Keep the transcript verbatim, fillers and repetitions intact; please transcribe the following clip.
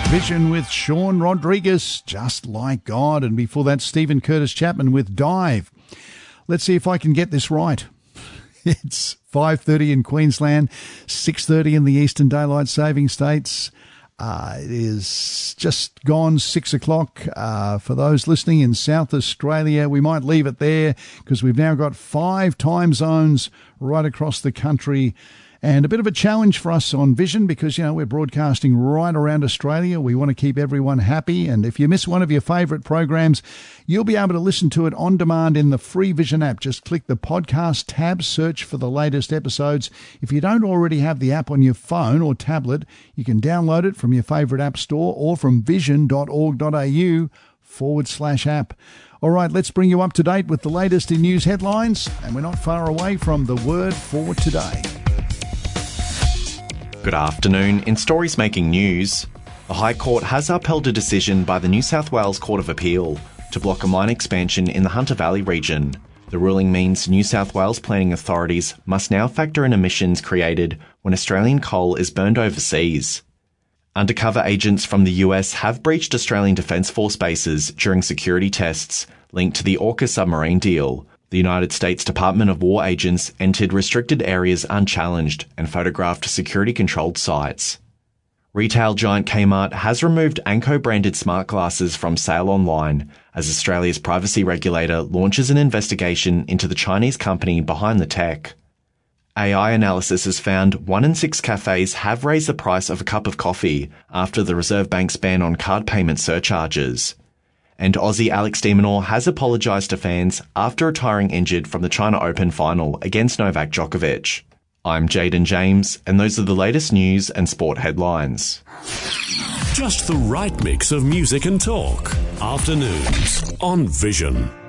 Vision with Sean Rodriguez, Just Like God. And before that, Stephen Curtis Chapman with Dive. Let's see if I can get this right. It's five thirty in Queensland, six thirty in the Eastern Daylight Saving States. Uh, it is just gone six o'clock. Uh, for those listening in South Australia, we might leave it there because we've now got five time zones right across the country. And a bit of a challenge for us on Vision because, you know, we're broadcasting right around Australia. We want to keep everyone happy. And if you miss one of your favourite programs, you'll be able to listen to it on demand in the free Vision app. Just click the podcast tab, search for the latest episodes. If you don't already have the app on your phone or tablet, you can download it from your favourite app store or from vision.org.au forward slash app. All right, let's bring you up to date with the latest in news headlines. And we're not far away from the word for today. Good afternoon. In stories making news, the High Court has upheld a decision by the New South Wales Court of Appeal to block a mine expansion in the Hunter Valley region. The ruling means New South Wales planning authorities must now factor in emissions created when Australian coal is burned overseas. Undercover agents from the U S have breached Australian Defence Force bases during security tests linked to the Orca submarine deal. The United States Department of War agents entered restricted areas unchallenged and photographed security-controlled sites. Retail giant Kmart has removed Anko-branded smart glasses from sale online as Australia's privacy regulator launches an investigation into the Chinese company behind the tech. A I analysis has found one in six cafes have raised the price of a cup of coffee after the Reserve Bank's ban on card payment surcharges. And Aussie Alex de Minaur has apologised to fans after retiring injured from the China Open final against Novak Djokovic. I'm Jaden James, and those are the latest news and sport headlines. Just the right mix of music and talk. Afternoons on Vision.